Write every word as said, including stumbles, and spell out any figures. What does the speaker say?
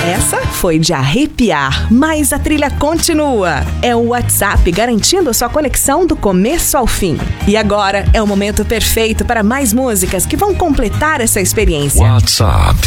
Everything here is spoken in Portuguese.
Essa foi de arrepiar, mas a trilha continua. É o WhatsApp garantindo a sua conexão do começo ao fim. E agora é o momento perfeito para mais músicas que vão completar essa experiência. WhatsApp.